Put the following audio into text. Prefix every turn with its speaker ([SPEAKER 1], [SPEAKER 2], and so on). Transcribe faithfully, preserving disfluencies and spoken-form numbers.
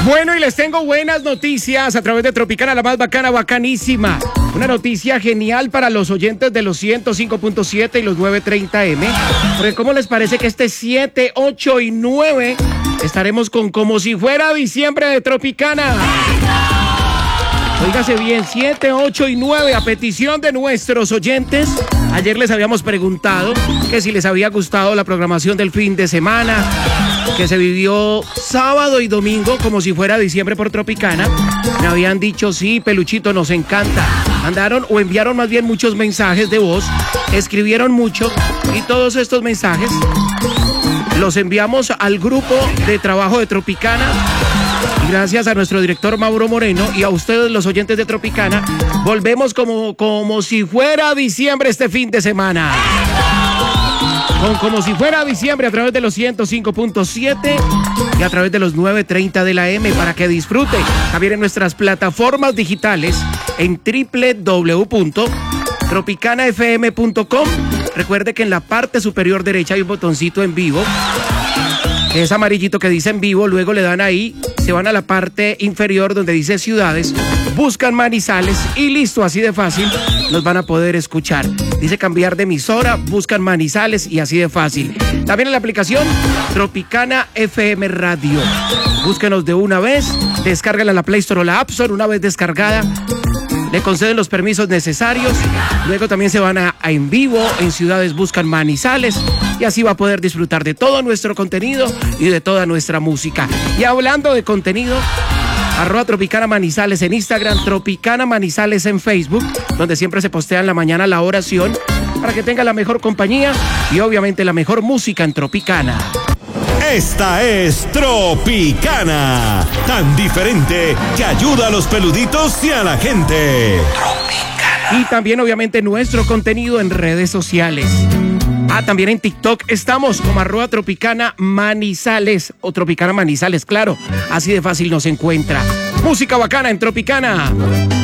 [SPEAKER 1] Bueno, y les tengo buenas noticias a través de Tropicana, la más bacana, bacanísima. Una noticia genial para los oyentes de los ciento cinco punto siete y los novecientos treinta eme. Porque ¿cómo les parece que este siete, ocho y nueve estaremos con Como si fuera diciembre de Tropicana? Óigase bien, siete, ocho y nueve, a petición de nuestros oyentes. Ayer les habíamos preguntado que si les había gustado la programación del fin de semana, que se vivió sábado y domingo como si fuera diciembre por Tropicana. Me habían dicho, sí, Peluchito, nos encanta. Mandaron o enviaron más bien muchos mensajes de voz, escribieron mucho y todos estos mensajes los enviamos al grupo de trabajo de Tropicana. Y gracias a nuestro director Mauro Moreno y a ustedes los oyentes de Tropicana, volvemos como, como si fuera diciembre este fin de semana. Con Como si fuera diciembre a través de los ciento cinco punto siete y a través de los novecientos treinta de la M para que disfrute. También en nuestras plataformas digitales en doble u doble u doble u punto tropicana f m punto com. Recuerde que en la parte superior derecha hay un botoncito en vivo, que es amarillito, que dice en vivo. Luego le dan ahí, se van a la parte inferior donde dice ciudades, buscan Manizales y listo, así de fácil nos van a poder escuchar. Dice cambiar de emisora, buscan Manizales y así de fácil. También en la aplicación Tropicana F M Radio. Búsquenos de una vez, descárgala en la Play Store o la App Store. Una vez descargada, le conceden los permisos necesarios. Luego también se van a, a en vivo, en ciudades buscan Manizales, y así va a poder disfrutar de todo nuestro contenido y de toda nuestra música. Y hablando de contenido, arroba Tropicana Manizales en Instagram, Tropicana Manizales en Facebook, donde siempre se postea en la mañana la oración para que tenga la mejor compañía y obviamente la mejor música en Tropicana.
[SPEAKER 2] Esta es Tropicana, tan diferente que ayuda a los peluditos y a la gente.
[SPEAKER 1] Tropicana. Y también obviamente nuestro contenido en redes sociales. Ah, también en TikTok estamos como arroba Tropicana Manizales o Tropicana Manizales, claro. Así de fácil nos encuentra. Música bacana en Tropicana.